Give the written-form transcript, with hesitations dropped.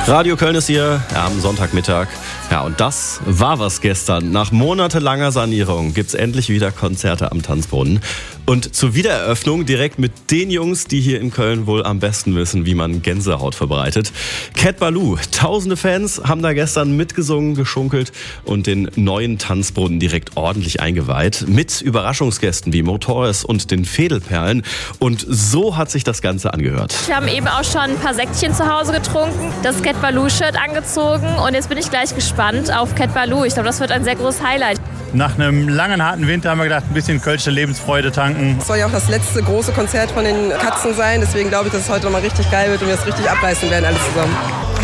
Radio Köln ist hier am Sonntagmittag. Ja, und das war was gestern. Nach monatelanger Sanierung gibt's endlich wieder Konzerte am Tanzbrunnen. Und zur Wiedereröffnung direkt mit den Jungs, die hier in Köln wohl am besten wissen, wie man Gänsehaut verbreitet. Cat Ballou. Tausende Fans haben da gestern mitgesungen, geschunkelt und den neuen Tanzbrunnen direkt ordentlich eingeweiht. Mit Überraschungsgästen wie Motors und den Fädelperlen. Und so hat sich das Ganze angehört. Wir haben eben auch schon ein paar Säckchen zu Hause getrunken, das Cat Ballou-Shirt angezogen und jetzt bin ich gleich gespannt auf Cat Ballou. Ich glaube, das wird ein sehr großes Highlight. Nach einem langen, harten Winter haben wir gedacht, ein bisschen kölsche Lebensfreude tanken. Es soll ja auch das letzte große Konzert von den Katzen sein, deswegen glaube ich, dass es heute nochmal richtig geil wird und wir es richtig abreißen werden, alles zusammen.